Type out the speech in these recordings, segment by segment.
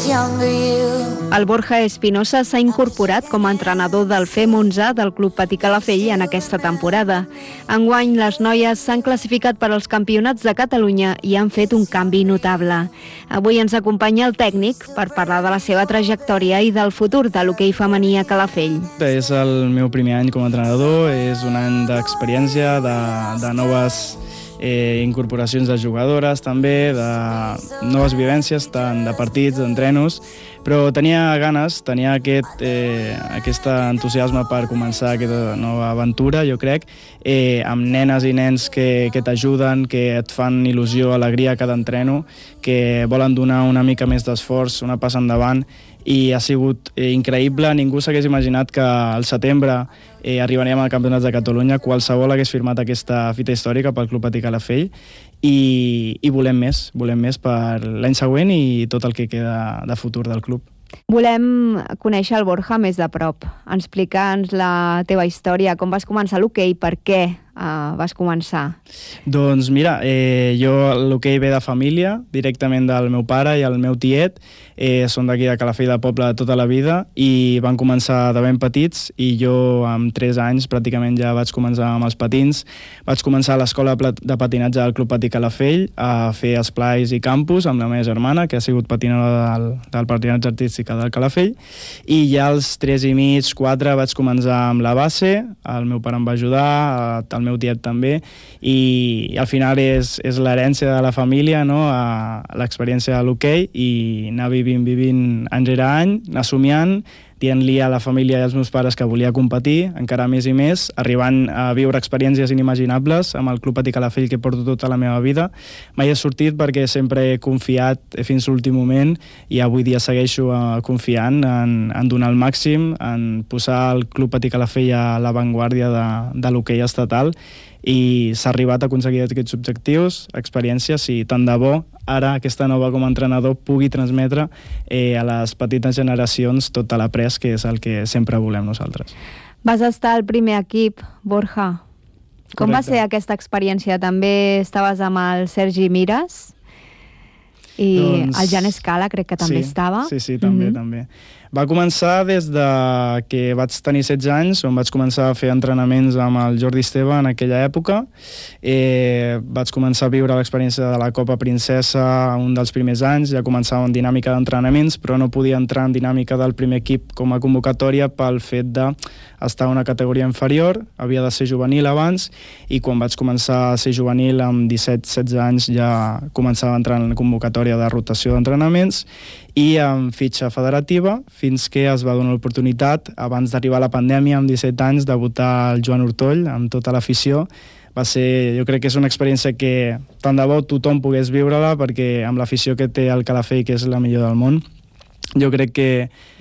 El Borja Espinosa s'ha incorporat com a entrenador del FEM11 del Club Patí Calafell en aquesta temporada. Enguany, les noies s'han classificat per als campionats de Catalunya i han fet un canvi notable. Avui ens acompanya el tècnic per parlar de la seva trajectòria i del futur de l'hoquei femení a Calafell. És el meu primer any com a entrenador, és un any d'experiència, de noves incorporacions de jugadores també, de noves vivències, tant de partits, d'entrenos, però tenia ganes, tenia aquest entusiasme per començar aquesta nova aventura, jo crec, amb nenes i nens que t'ajuden, que et fan il·lusió, alegria a cada entreno, que volen donar una mica més d'esforç, una passa endavant, i ha sigut increïble. Ningú s'hagués imaginat que al setembre arribaríem al Campionats de Catalunya. Qualsevol hagués firmat aquesta fita històrica pel Club Patí Calafell i volem més per l'any següent i tot el que queda de futur del club. Volem conèixer el Borja més de prop. Explica'ns la teva història, com vas començar l'hoquei, per què vas començar? Doncs mira, jo l'hoquei ve de família, directament del meu pare i el meu tiet, són d'aquí de Calafell de Poble de tota la vida i van començar de ben petits i jo amb 3 anys pràcticament ja vaig començar amb els patins. Vaig començar a l'escola de patinatge del Club Patí Calafell a fer esplais i campus amb la meva germana, que ha sigut patinadora del patinatge artístic del Calafell, i ja als 3 i mig, 4 vaig començar amb la base, el meu pare em va ajudar, el meu tiet també, i al final és l'herència de la família, no? L'experiència de l'hoquei, i anar vivint any rere any, anar somiant, dient-li a la família i als meus pares que volia competir, encara més i més, arribant a viure experiències inimaginables amb el Club Patí Calafell que porto tota la meva vida. Mai he sortit perquè sempre he confiat fins a l'últim moment i avui dia segueixo confiant en donar el màxim, en posar el Club Patí Calafell a l'avantguàrdia de l'hoquei estatal, i s'ha arribat a aconseguir aquests objectius, experiències, i tant de bo ara aquesta nova com a entrenador pugui transmetre a les petites generacions tot l'après, que és el que sempre volem nosaltres. Vas estar al primer equip, Borja. Com va ser aquesta experiència? També estaves amb el Sergi Miras i el Jan Escala, crec que també estava. Sí, també. Va començar des de que vaig tenir 16 anys, on vaig començar a fer entrenaments amb el Jordi Esteve en aquella època. Vaig començar a viure l'experiència de la Copa Princesa un dels primers anys, ja començava en dinàmica d'entrenaments, però no podia entrar en dinàmica del primer equip com a convocatòria pel fet d'estar a una categoria inferior, havia de ser juvenil abans, i quan vaig començar a ser juvenil amb 17-16 anys ja començava a entrar en la convocatòria de rotació d'entrenaments i amb fitxa federativa, fins que es va donar l'oportunitat, abans d'arribar a la pandèmia, amb 17 anys, debutar el Joan Hortoll amb tota l'afició. Va ser, jo crec que és una experiència que tant de bo tothom pogués viure-la, perquè amb l'afició que té el Calafell, que és la millor del món, jo crec que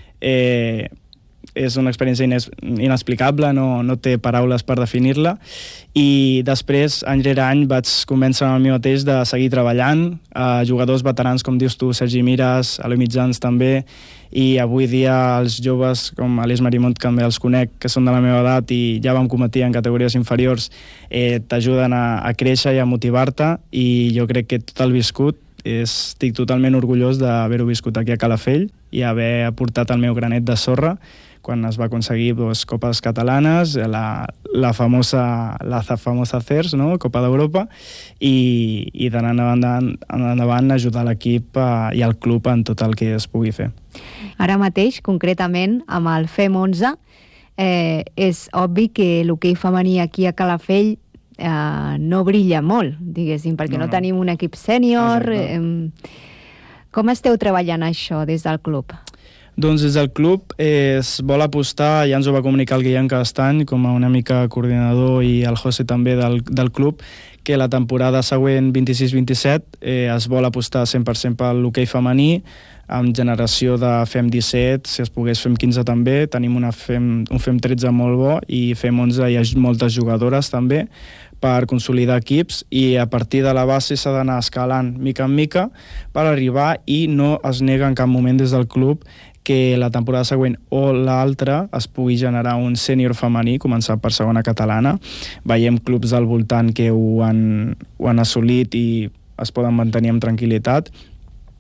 és una experiència inexplicable, no té paraules per definir-la, i després, any rere any, vaig convèncer a mi mateix de seguir treballant, jugadors veterans, com dius tu, Sergi Miras, Eloi Mitjans també, i avui dia els joves com Aleix Marimont, que també els conec, que són de la meva edat i ja vam competir en categories inferiors, t'ajuden a créixer i a motivar-te, i jo crec que tot el viscut, estic totalment orgullós d'haver-ho viscut aquí a Calafell i haver aportat el meu granet de sorra quan es va aconseguir copes catalanes, la famosa CERS, no? Copa d'Europa, i d'anar endavant ajudar l'equip i el club en tot el que es pugui fer. Ara mateix, concretament, amb el FEM11, és obvi que l'hoquei femení aquí a Calafell no brilla molt, diguéssim, perquè no tenim un equip sènior. Com esteu treballant això des del club? Doncs des del club es vol apostar, ja ens ho va comunicar el Guillem cada any com a una mica coordinador i el José també del club, que la temporada següent 26-27 es vol apostar 100% pel l'hoquei femení, amb generació de FEM 17, si es pogués FEM 15 també, tenim un FEM 13 molt bo i FEM 11 hi ha moltes jugadores també, per consolidar equips, i a partir de la base s'ha d'anar escalant mica en mica per arribar, i no es nega en cap moment des del club que la temporada següent o l'altra es pugui generar un sènior femení, començar per segona catalana. Veiem clubs al voltant que ho han assolit i es poden mantenir amb tranquil·litat.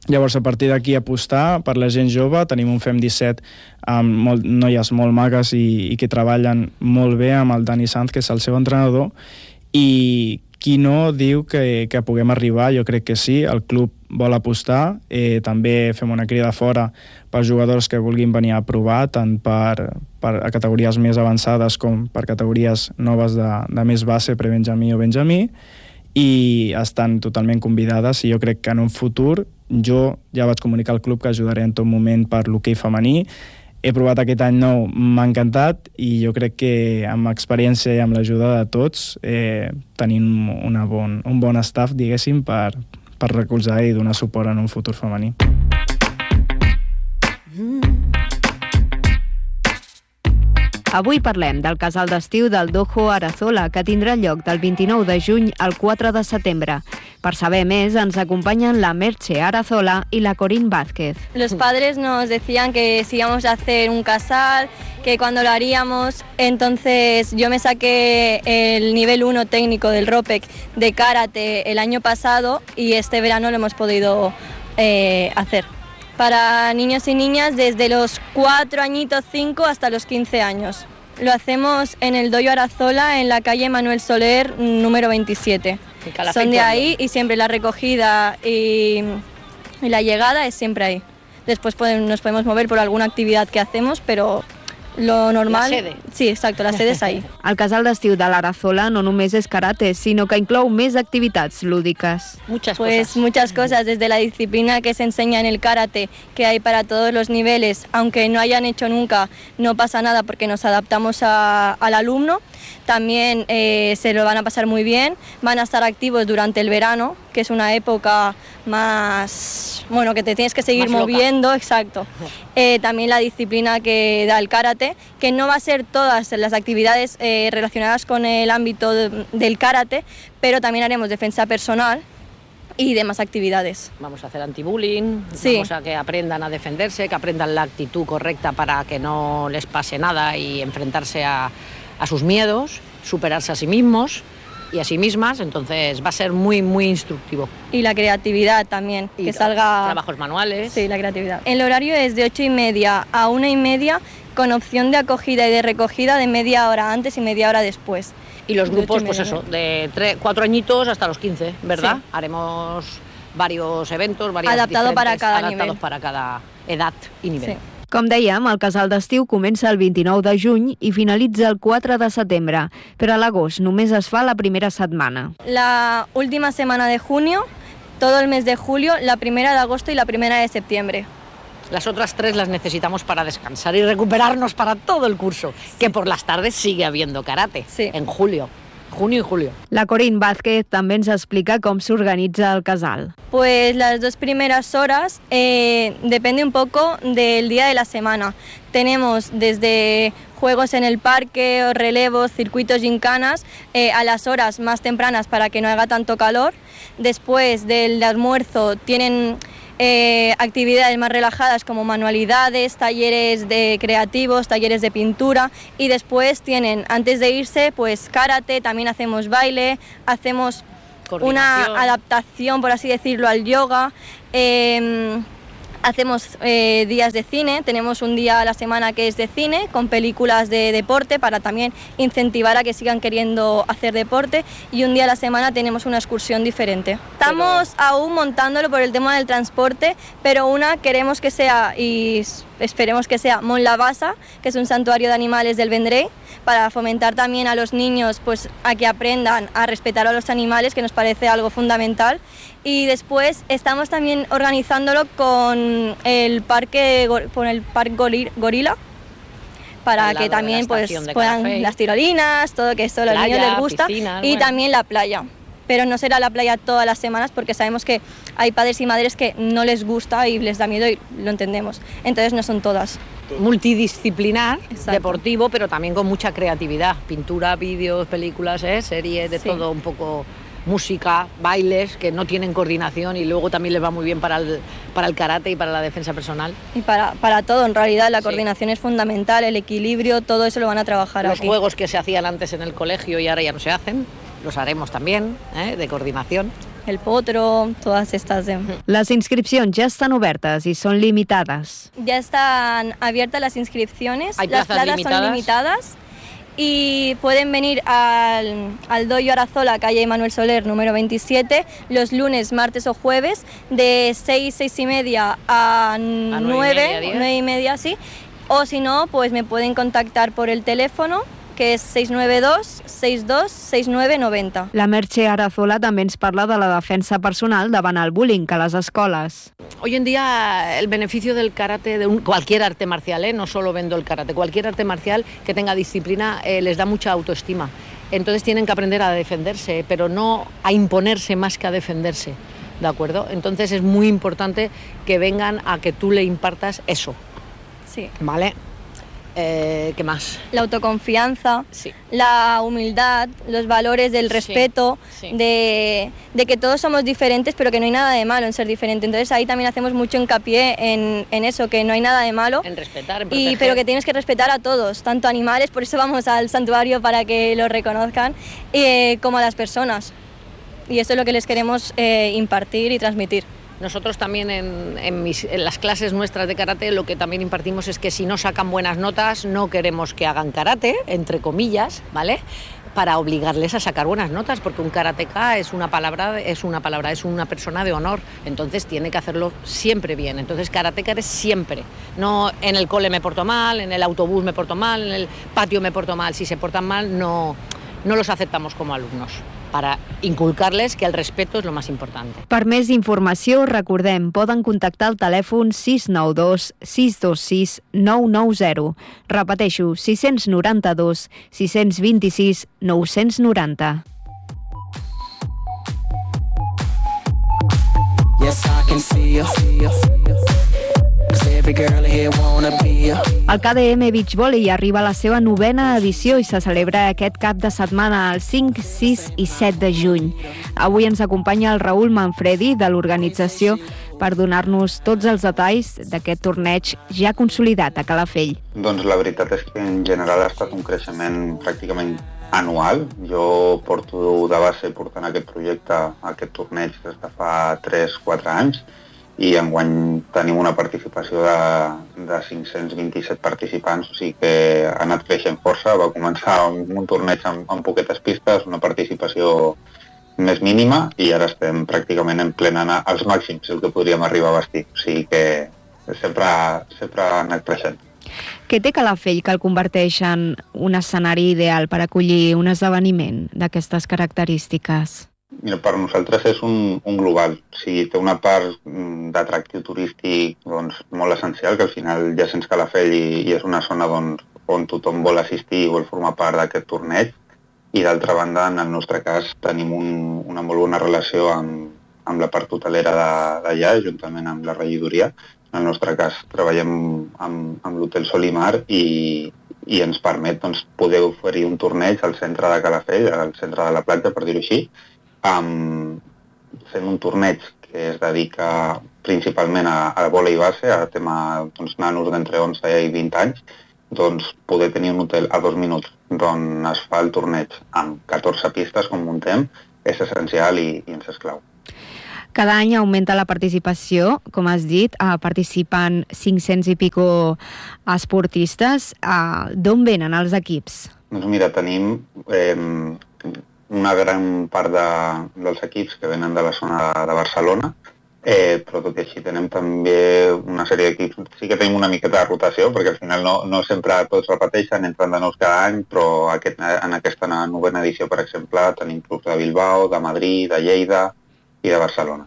Llavors, a partir d'aquí, apostar per la gent jove. Tenim un FEM 17 amb noies molt magues i que treballen molt bé, amb el Dani Sanz, que és el seu entrenador, i qui no diu que puguem arribar, jo crec que sí, el club vol apostar. També fem una crida fora per jugadors que vulguin venir a provar, tant per a categories més avançades com per categories noves de més base, pre-benjamí o benjamí, i estan totalment convidades, i jo crec que en un futur, jo ja vaig comunicar al club que ajudaré en tot moment per l'hoquei femení. He provat aquest any nou, m'ha encantat, i jo crec que amb experiència i amb l'ajuda de tots tenim un bon staff, diguéssim, per recolzar i donar suport en un futur femení. Avui parlem del casal d'estiu del Dojo Arazola, que tindrà lloc del 29 de juny al 4 de setembre. Per saber més, ens acompanyen la Merche Arazola y la Corín Vázquez. Los padres nos decían que si íbamos a hacer un casal, que cuando lo haríamos, entonces yo me saqué el nivel 1 técnico del ROPEC de karate el año pasado y este verano lo hemos podido hacer. Para niños y niñas desde los 4 añitos, 5 hasta los 15 años. Lo hacemos en el Dojo Arazola, en la calle Manuel Soler, número 27. Son de ahí y siempre la recogida y la llegada es siempre ahí. Después nos podemos mover por alguna actividad que hacemos, pero lo normal... La sede. Sí, exacto, la sede es ahí. El casal d'estiu de l'Arazola no només és karate, sinó que inclou més activitats lúdiques. Muchas cosas, desde la disciplina que se enseña en el karate, que hay para todos los niveles, aunque no hayan hecho nunca, no pasa nada porque nos adaptamos al alumno. También se lo van a pasar muy bien, van a estar activos durante el verano, que es una época más, bueno, que te tienes que seguir moviendo, exacto. También la disciplina que da el karate, que no va a ser todas las actividades relacionadas con el ámbito del karate, pero también haremos defensa personal y demás actividades. Vamos a hacer anti-bullying, sí. Vamos a que aprendan a defenderse, que aprendan la actitud correcta para que no les pase nada y enfrentarse a sus miedos, superarse a sí mismos y a sí mismas, entonces va a ser muy, muy instructivo. Y la creatividad también, y que salga... Trabajos manuales. Sí, la creatividad. El horario es de 8:30 a 1:30, con opción de acogida y de recogida de media hora antes y media hora después. Y los grupos, pues eso, de 4 añitos hasta los 15, ¿verdad? Sí. Haremos varios eventos, adaptados para cada nivel. Adaptados para cada edad y nivel. Sí. Com dèiem, el casal d'estiu comença el 29 de juny i finalitza el 4 de setembre, però a l'agost només es fa la primera setmana. La última semana de junio, todo el mes de julio, la primera de agosto y la primera de septiembre. Las otras 3 las necesitamos para descansar y recuperarnos para todo el curso, sí. Que por las tardes sigue habiendo karate, sí. En junio y julio. La Corín Vázquez també ens explica com s'organitza el casal. Pues las 2 primeras horas depende un poco del día de la semana. Tenemos desde juegos en el parque, relevos, circuitos gincanas, a las horas más tempranas para que no haga tanto calor. Después del almuerzo tienen actividades más relajadas como manualidades, talleres de creativos, talleres de pintura, y después tienen, antes de irse, pues karate, también hacemos baile, hacemos una adaptación, por así decirlo, al yoga. Hacemos días de cine, tenemos un día a la semana que es de cine, con películas de deporte para también incentivar a que sigan queriendo hacer deporte, y un día a la semana tenemos una excursión diferente. Estamos aún montándolo por el tema del transporte, pero queremos que sea, y esperemos que sea, Mont la Bassa, que es un santuario de animales del Vendrell, para fomentar también a los niños pues, a que aprendan a respetar a los animales, que nos parece algo fundamental. Y después estamos también organizándolo con el parque Gorila, para que también pues, puedan las tirolinas, todo que esto a los niños les gusta, piscinas, y bueno. También la playa. Pero no será la playa todas las semanas porque sabemos que hay padres y madres que no les gusta y les da miedo, y lo entendemos. Entonces no son todas. Multidisciplinar, exacto. Deportivo, pero también con mucha creatividad. Pintura, vídeos, películas, series, de sí. Todo un poco... Música, bailes que no tienen coordinación, y luego también les va muy bien para el karate y para la defensa personal. Y para todo, en realidad, la coordinación es fundamental, el equilibrio, todo eso lo van a trabajar Los aquí. Juegos que se hacían antes en el colegio y ahora ya no se hacen, los haremos también, de coordinación. el potro, todas estas. Les inscripcions ja estan obertes i són limitades. Ya están abiertas las inscripciones, Hay las plazas plazas son limitadas y pueden venir al Doyo Arazola, calle Manuel Soler, número 27, los lunes, martes o jueves, de 6, 6 y media a 9 y media, sí. O si no, pues me pueden contactar por el teléfono, que és 692 62 69 90. La Merche Arazola també ens parla de la defensa personal davant el bullying a les escoles. Hoy en día el beneficio del karate, de cualquier arte marcial, no solo vendo el karate, cualquier arte marcial que tenga disciplina les da mucha autoestima. Entonces tienen que aprender a defenderse, pero no a imponerse más que a defenderse, ¿de acuerdo? Entonces es muy importante que vengan a que tú le impartas eso. Sí. ¿Vale? ¿Qué más? La autoconfianza, sí. La humildad, los valores del respeto, sí. De que todos somos diferentes, pero que no hay nada de malo en ser diferente. Entonces ahí también hacemos mucho hincapié en eso, que no hay nada de malo. En respetar, en proteger. Pero que tienes que respetar a todos, tanto animales, por eso vamos al santuario para que los reconozcan, como a las personas. Y eso es lo que les queremos impartir y transmitir. Nosotros también en las clases nuestras de karate lo que también impartimos es que si no sacan buenas notas no queremos que hagan karate, entre comillas, ¿vale? Para obligarles a sacar buenas notas, porque un karateka es una persona de honor, entonces tiene que hacerlo siempre bien. Entonces karateka eres siempre, no en el cole me porto mal, en el autobús me porto mal, en el patio me porto mal. Si se portan mal no los aceptamos como alumnos, para inculcarles que el respeto es lo más importante. Per més informació, recordem, poden contactar al telèfon 692 626 990. Repeteixo, 692 626 990. Yes, I can see you. El KDM Beach Volley arriba a la seva 9ª edició i se celebra aquest cap de setmana el 5, 6 i 7 de juny. Avui ens acompanya el Raül Manfredi de l'organització per donar-nos tots els detalls d'aquest torneig ja consolidat a Calafell. Doncs la veritat és que en general ha estat un creixement pràcticament anual. Jo porto de base portant aquest projecte, aquest torneig des de fa 3-4 anys, i enguany tenim una participació de 527 participants, o sigui que ha anat creixent força. Va començar un torneig amb poquetes pistes, una participació més mínima, i ara estem pràcticament en plena als màxims el que podríem arribar a vestir, o sigui que sempre ha anat creixent. Què té Calafell que el converteix en un escenari ideal per acollir un esdeveniment d'aquestes característiques? Mira, per nosaltres és un global. O sigui, té una part d'atractiu turístic molt essencial, que al final ja sents Calafell i és una zona on tothom vol assistir i vol formar part d'aquest torneig. I d'altra banda, en el nostre cas, tenim una molt bona relació amb la part hotelera d'allà, juntament amb la regidoria. En el nostre cas, treballem amb l'Hotel Sol i Mar i ens permet poder oferir un torneig al centre de Calafell, al centre de la platja, per dir-ho així, fent un torneig que es dedica principalment a vòlei base, a tema nanos d'entre 11 i 20 anys, poder tenir un hotel a 2 minuts d'on es fa el torneig amb 14 pistes, com muntem, és essencial i ens és clau. Cada any augmenta la participació, com has dit, participen 500 i pico esportistes. D'on venen els equips? Doncs mira, tenim una gran part dels equips que venen de la zona de Barcelona, però tot i així tenem també una sèrie d'equips. Sí que tenim una miqueta de rotació, perquè al final no sempre tots repeteixen, entren de nous cada any, però en aquesta 9ª edició, per exemple, tenim clubs de Bilbao, de Madrid, de Lleida i de Barcelona.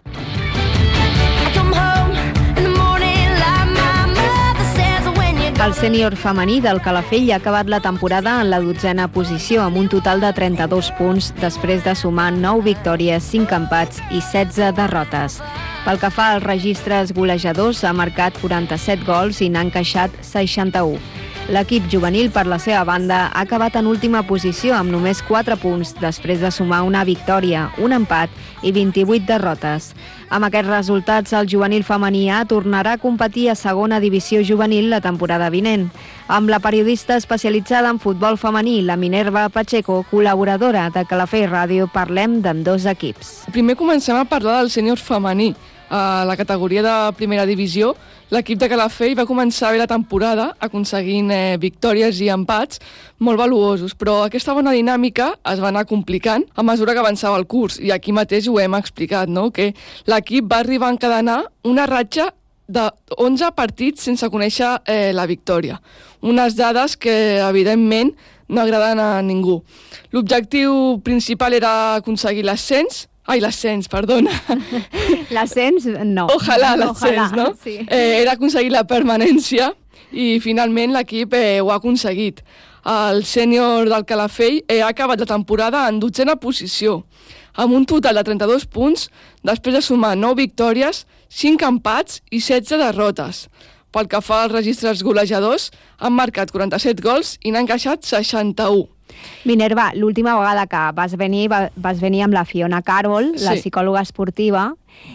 El sènior femení del Calafell ha acabat la temporada en la 12ª posició, amb un total de 32 punts, després de sumar 9 victòries, 5 empats i 16 derrotes. Pel que fa als registres golejadors, ha marcat 47 gols i n'ha encaixat 61. L'equip juvenil, per la seva banda, ha acabat en última posició amb només 4 punts, després de sumar una victòria, un empat i 28 derrotes. Amb aquests resultats, el juvenil femení A tornarà a competir a segona divisió juvenil la temporada vinent. Amb la periodista especialitzada en futbol femení, la Minerva Pacheco, col·laboradora de Calafell Ràdio, parlem d'ambdós equips. Primer comencem a parlar del sènior femení. A la categoria de primera divisió, l'equip de Calafell va començar bé la temporada aconseguint victòries i empats molt valuosos, però aquesta bona dinàmica es va anar complicant a mesura que avançava el curs, i aquí mateix ho hem explicat, no? Que l'equip va arribar a encadenar una ratxa de 11 partits sense conèixer la victòria. Unes dades que, evidentment, no agraden a ningú. L'objectiu principal era aconseguir l'ascens, perdona. L'ascens, no. Ojalà l'ascens, no? Sí. Era aconseguir la permanència i finalment l'equip ho ha aconseguit. El sènior del Calafell ha acabat la temporada en 12a posició, amb un total de 32 punts, després de sumar 9 victòries, 5 empats i 16 derrotes. Pel que fa als registres golejadors, han marcat 47 gols i n'han encaixat 61. Minerva, l'última vegada que vas venir amb la Fiona Carol, la psicòloga esportiva,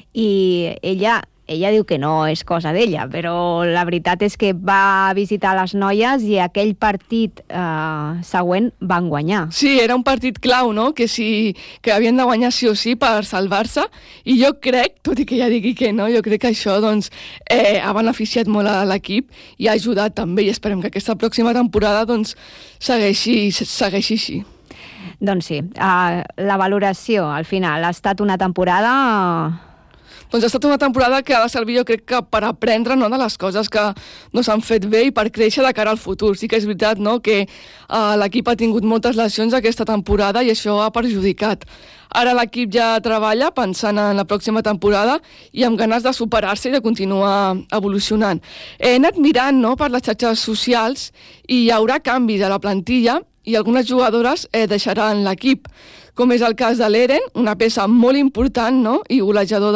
i ella diu que no és cosa d'ella, però la veritat és que va visitar les noies i aquell partit següent van guanyar. Sí, era un partit clau, no?, que havien de guanyar sí o sí per salvar-se, i jo crec, tot i que ja digui que no, jo crec que això doncs, ha beneficiat molt a l'equip i ha ajudat també, i esperem que aquesta pròxima temporada doncs, segueixi així. Doncs sí, la valoració al final ha estat una temporada... Doncs ha estat una temporada que ha de servir, jo crec, que per aprendre, no?, de les coses que no s'han fet bé i per créixer de cara al futur. Sí que és veritat, no?, que l'equip ha tingut moltes lesions aquesta temporada i això ha perjudicat. Ara l'equip ja treballa pensant en la pròxima temporada i amb ganes de superar-se i de continuar evolucionant. He anat mirant, no?, per les xarxes socials i hi haurà canvis a la plantilla i algunes jugadores deixaran l'equip, com és el cas de l'Eren, una peça molt important, no?, i golejador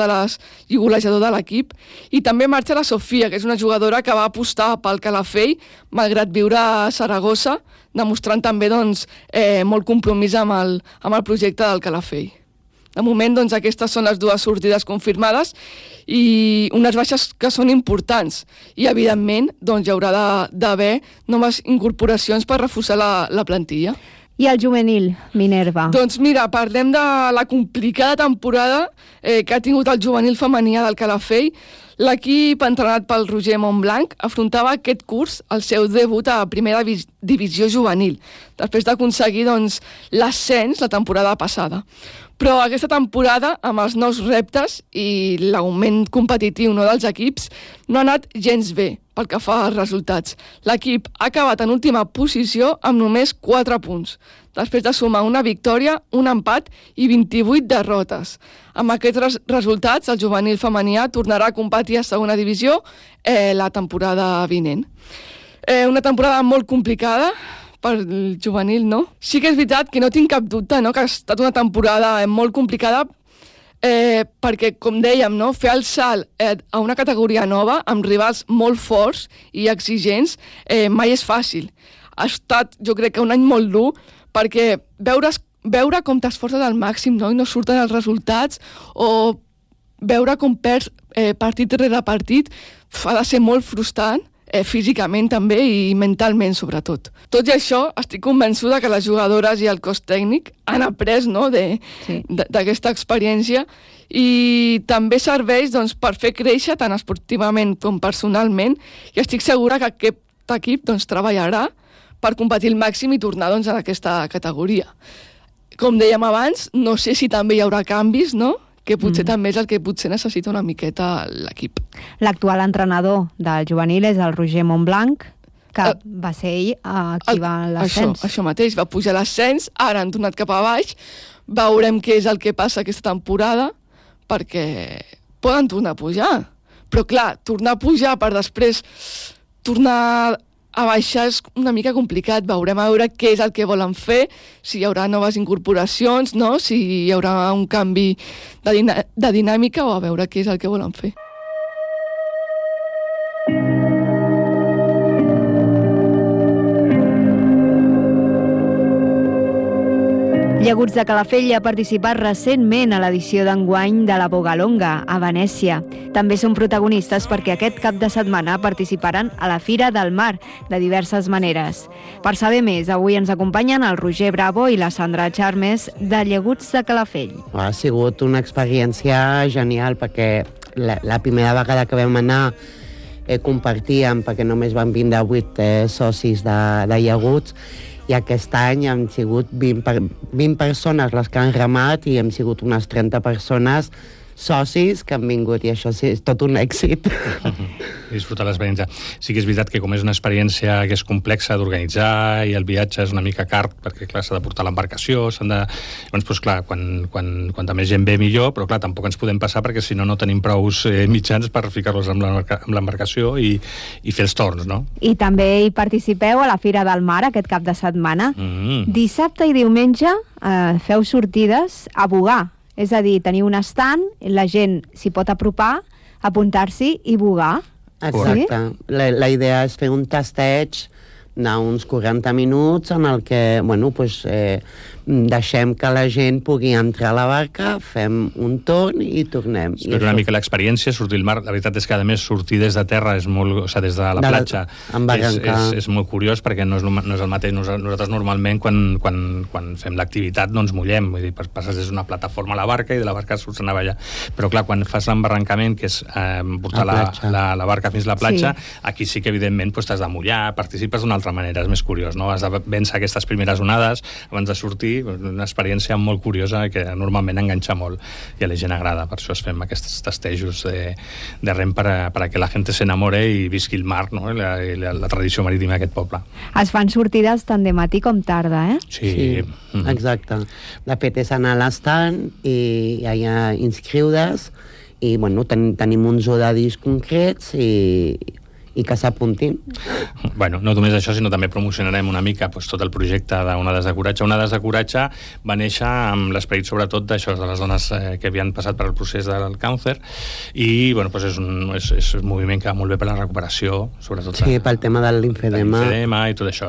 de l'equip, i també marxa la Sofia, que és una jugadora que va apostar pel Calafell, malgrat viure a Saragossa, demostrant també doncs, molt compromís amb el projecte del Calafell. De moment, doncs, aquestes són les dues sortides confirmades i unes baixes que són importants. I, evidentment, doncs, hi haurà d'haver noves incorporacions per reforçar la plantilla. I el juvenil, Minerva? Doncs mira, parlem de la complicada temporada que ha tingut el juvenil femení del Calafell. L'equip, entrenat pel Roger Montblanc, afrontava aquest curs el seu debut a primera divisió juvenil, després d'aconseguir doncs, l'ascens la temporada passada. Però aquesta temporada, amb els nous reptes i l'augment competitiu, no, dels equips, no ha anat gens bé pel que fa als resultats. L'equip ha acabat en última posició amb només 4 punts, després de sumar una victòria, un empat i 28 derrotes. Amb aquests resultats, el juvenil femení tornarà a competir a segona divisió la temporada vinent. Una temporada molt complicada pel juvenil, no? Sí que és veritat que no tinc cap dubte, no?, que ha estat una temporada molt complicada perquè, com dèiem, no?, fer el salt a una categoria nova amb rivals molt forts i exigents mai és fàcil. Ha estat, jo crec que un any molt dur perquè veure com t'esforces al màxim, no?, i no surten els resultats, o veure com perds partit rere partit ha de ser molt frustrant, físicament també i mentalment sobretot. Tot i això, estic convençuda que les jugadores i el cos tècnic han après, no?, d'aquesta experiència, i també serveix doncs, per fer créixer tant esportivament com personalment, i estic segura que aquest equip doncs, treballarà per competir al màxim i tornar doncs, a aquesta categoria. Com dèiem abans, no sé si també hi haurà canvis, no?, que potser també és el que potser necessita una miqueta l'equip. L'actual entrenador del juvenil és el Roger Montblanc, que va ser ell qui va a l'ascens. Això mateix, va pujar a l'ascens, ara han tornat cap a baix, veurem què és el que passa aquesta temporada, perquè poden tornar a pujar. Però clar, tornar a pujar per després tornar a baixar és una mica complicat. Veurem a veure què és el que volen fer, si hi haurà noves incorporacions, no?, si hi haurà un canvi de dinàmica, o a veure què és el que volen fer. Llaguts de Calafell ha participat recentment a l'edició d'enguany de la Bogalonga, a Venècia. També són protagonistes perquè aquest cap de setmana participaran a la Fira del Mar, de diverses maneres. Per saber més, avui ens acompanyen el Roger Bravo i la Sandra Charmes de Llaguts de Calafell. Ha sigut una experiència genial perquè la primera vegada que vam anar compartíem, perquè només van vindre 8 socis de Llaguts, i aquest any han sigut 20 persones les que han remat i hem sigut unes 30 persones socis que han vingut, i això sí, és tot un èxit. Disfrutar l'experiència. Sí que és veritat que com és una experiència que és complexa d'organitzar i el viatge és una mica car, perquè clar, s'ha de portar l'embarcació, s'han de... Llavors, doncs, clar, quan més gent ve millor, però clar, tampoc ens podem passar perquè si no, no tenim prous mitjans per ficar-los amb l'embarcació i fer els torns, no? I també hi participeu a la Fira del Mar aquest cap de setmana. Dissabte i diumenge feu sortides a bogar. És a dir, tenir un estand, la gent s'hi pot apropar, apuntar-s'hi i bogar. Exacte. Sí? La idea és fer un tasteig d'uns 40 minuts en el que, bueno, pues, deixem que la gent pugui entrar a la barca, fem un torn i tornem. És una mica l'experiència, sortir al mar. La veritat és que, a més, sortir des de terra és molt... O sigui, des de la platja és molt curiós, perquè no és el mateix. Nosaltres normalment, quan fem l'activitat, no ens mullem. Vull dir, passes des d'una plataforma a la barca i de la barca surts a navegar. Però, clar, quan fas l'embarrancament, que és portar la barca fins a la platja, aquí sí que, evidentment, t'has de mullar, participes d'una altra manera, és més curiós, no? Has de vèncer aquestes primeres onades abans de sortir, una experiència molt curiosa que normalment enganxa molt i a la gent agrada, per això es fem aquests tastejos de rem para que la gent s'enamore i visqui el mar, no? la tradició marítima d'aquest poble. Es fan sortides tant de matí com tarda, eh? Sí. Exacte. De fet, és anar a l'estand i allà inscriure's i, bueno, tenim uns horaris concrets i que s'apuntin. Bueno, no només això, sinó també promocionarem una mica tot el projecte d'Onades de Coratge. Onades de Coratge va néixer amb l'esperit sobretot d'això, de les dones que havien passat per el procés del càncer, i bueno, és un moviment que va molt bé per la recuperació, sobretot pel tema de l'infedema i tot això.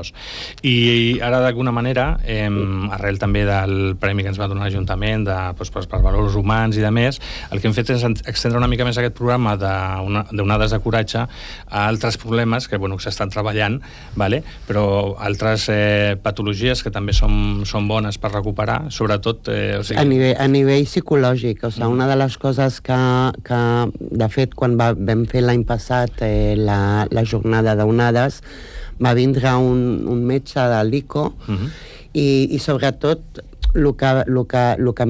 I ara, d'alguna manera, arrel també del premi que ens va donar l'Ajuntament per valors humans i de més, el que hem fet és extendre una mica més aquest programa d'Onades de Coratge a altres problemes que s'estan treballant, però altres patologies que també són bones per recuperar, sobretot... A nivell psicològic, una de les coses que de fet, quan vam fer l'any passat la jornada d'onades, va vindre un metge de l'ICO i sobretot el que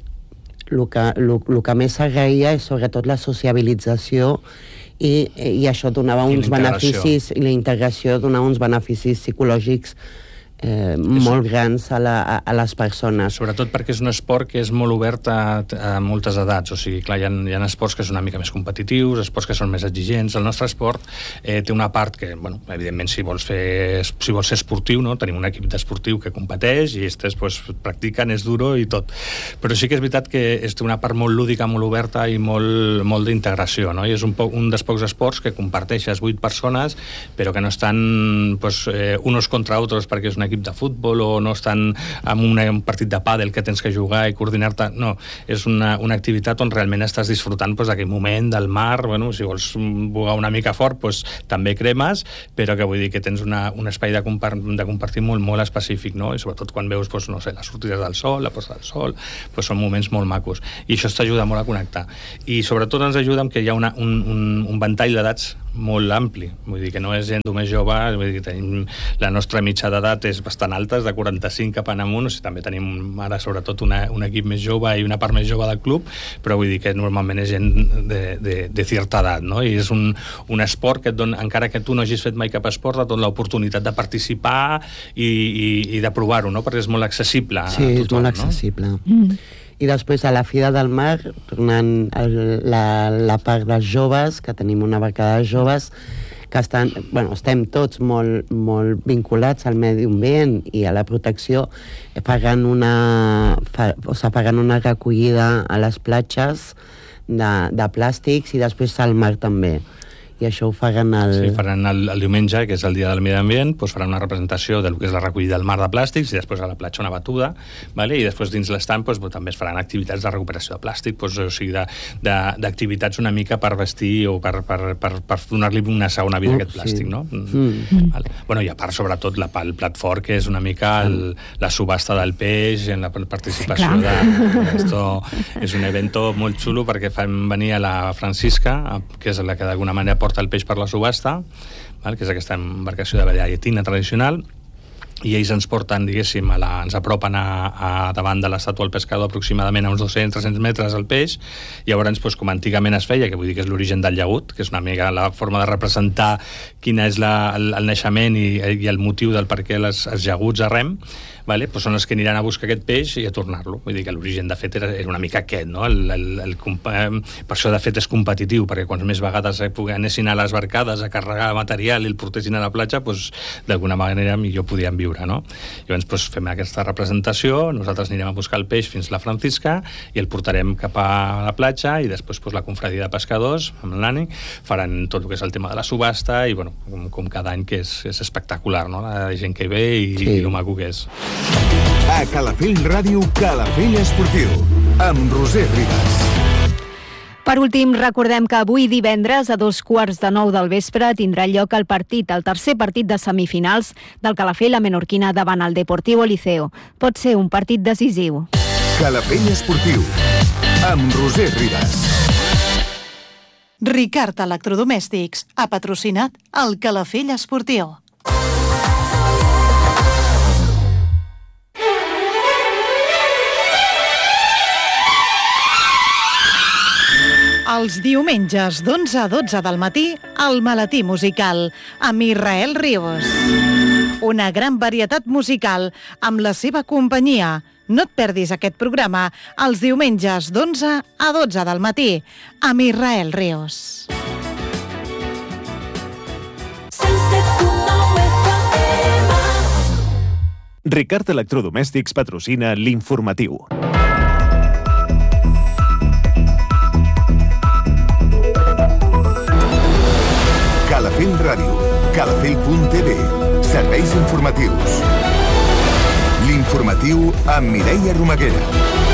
més s'agraïa és sobretot la sociabilització i això donava uns beneficis, i la integració donava uns beneficis psicològics molt grans a les persones. Sobretot perquè és un esport que és molt obert a moltes edats, o sigui, clar, hi ha esports que són una mica més competitius, esports que són més exigents. El nostre esport té una part que, bueno, evidentment, si vols ser esportiu, no? Tenim un equip d'esportiu que competeix i aquests practiquen, és duro i tot. Però sí que és veritat que té una part molt lúdica, molt oberta i molt d'integració, no? I és un dels pocs esports que comparteixes 8 persones, però que no estan unos contra otros perquè és un equip de futbol o no estan en un partit de pàdel que tens que jugar i coordinar-te. No, és una activitat on realment estàs disfrutant d'aquell moment del mar. Bueno, si vols bugar una mica fort, també cremes, però que vull dir que tens un espai de compartir molt específic, no? I sobretot quan veus, no sé, les sortides del sol, la posta del sol, són moments molt macos. I això t'ajuda molt a connectar. I sobretot ens ajuda amb que hi ha un ventall d'edats molt ampli. Vull dir que no és gent més jove, vull dir que tenim la nostra mitja d'edat és bastant alta, és de 45 cap en amunt, o sigui, també tenim ara sobretot un equip més jove i una part més jove del club, però vull dir que normalment és gent de certa edat, no? I és un esport que et dona, encara que tu no hagis fet mai cap esport, et dona l'oportunitat de participar i de provar-ho, no? Perquè és molt accessible a tothom. Sí, és molt accessible. I després a la Fira del Mar, tornant a la part dels joves, que tenim una barca de joves, que estem tots molt vinculats al medi ambient i a la protecció, pagant una recollida a les platges de plàstics i després al mar també. I això ho faran Sí, faran el diumenge, que és el dia del medi ambient, doncs faran una representació del que és la recollida del mar de plàstics, i després a la platja una batuda, vale? I després dins l'estant doncs, també es faran activitats de recuperació de plàstic, doncs, o sigui, d'activitats una mica per vestir o per donar-li una segona vida a aquest plàstic, no? Vale. Bueno, i a part, sobretot, el plat fort, que és una mica la subhasta del peix, en la participació Esto és un evento molt xulo, perquè fan venir a la Francisca, que és la que d'alguna manera porta el peix per la subhasta, que és aquesta embarcació de la llatina tradicional, i ells ens porten, diguéssim, ens apropen a davant de l'estàtua del pescador aproximadament a uns 200-300 metres el peix, i llavors, com antigament es feia, que vull dir que és l'origen del llagut, que és una mica la forma de representar quina és el naixement i el motiu del per què els llaguts a rem, vale? Pues són els que aniran a buscar aquest peix i a tornar-lo. Vull dir que l'origen, de fet, era una mica aquest, no? Per això, de fet, és competitiu, perquè quants més vegades anessin a les barcades a carregar material i el portessin a la platja, pues, d'alguna manera millor podien viure, no? Llavors, fem aquesta representació, nosaltres anirem a buscar el peix fins a la Francisca i el portarem cap a la platja, i després la confraria de pescadors, amb l'Ani, faran tot el que és el tema de la subhasta, i, bueno, com cada any, que és espectacular, no? La gent que ve i lo maco que és. A Calafell Ràdio, Calafell Esportiu, amb Roser Ribas. Per últim, recordem que avui divendres a 8:45 del vespre tindrà lloc el tercer partit de semifinals del Calafell a Menorquina davant el Deportivo Liceo. Pot ser un partit decisiu. Calafell Esportiu, amb Roser Ribas. Ricard Electrodomèstics ha patrocinat el Calafell Esportiu. Els diumenges d'11 a 12 del matí, el Maletí Musical, amb Israel Ríos. Una gran varietat musical amb la seva companyia. No et perdis aquest programa els diumenges d'11 a 12 del matí, amb Israel Ríos. Ricard Electrodomèstics patrocina l'informatiu. Calafell Ràdio, calafell.tv, serveis informatius. L'informatiu amb Mireia Romaguera.